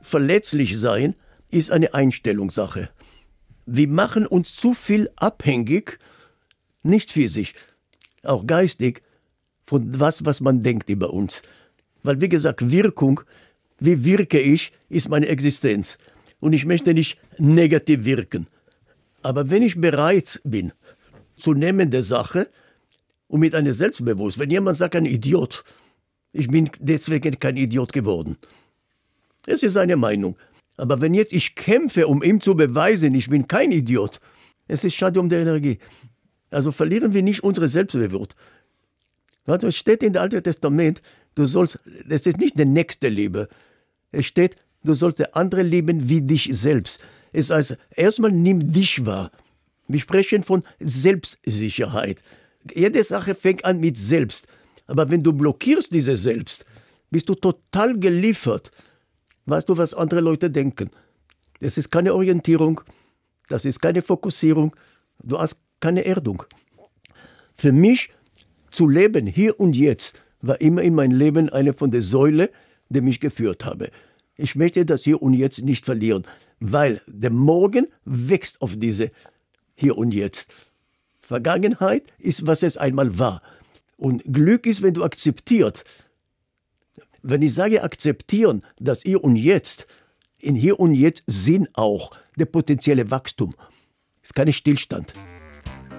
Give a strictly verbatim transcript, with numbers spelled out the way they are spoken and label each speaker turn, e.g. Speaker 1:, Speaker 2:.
Speaker 1: verletzlich sein ist eine Einstellungssache. Wir machen uns zu viel abhängig, nicht physisch, auch geistig, von was, was man denkt über uns. Weil, wie gesagt, Wirkung, wie wirke ich, ist meine Existenz. Und ich möchte nicht negativ wirken. Aber wenn ich bereit bin, zu nehmen der Sache und mit einer Selbstbewusstsein, wenn jemand sagt, ein Idiot, ich bin deswegen kein Idiot geworden. Es ist seine Meinung. Aber wenn jetzt ich kämpfe, um ihm zu beweisen, ich bin kein Idiot, es ist schade um die Energie. Also verlieren wir nicht unsere Selbstbewusstsein. Es steht in dem Alten Testament, du sollst, das ist nicht der nächste Liebe. Es steht, du sollst der andere lieben wie dich selbst. Es heißt, erstmal nimm dich wahr. Wir sprechen von Selbstsicherheit. Jede Sache fängt an mit Selbst. Aber wenn du blockierst diese Selbst, bist du total geliefert. Weißt du, was andere Leute denken? Das ist keine Orientierung, das ist keine Fokussierung, du hast keine Erdung. Für mich zu leben, hier und jetzt, war immer in meinem Leben eine von den Säulen, die mich geführt habe. Ich möchte das Hier und Jetzt nicht verlieren, weil der Morgen wächst auf diese Hier und Jetzt. Vergangenheit ist, was es einmal war. Und Glück ist, wenn du akzeptierst. Wenn ich sage akzeptieren, das Hier und Jetzt, in Hier und Jetzt sind auch der potenzielle Wachstum. Es ist kein Stillstand.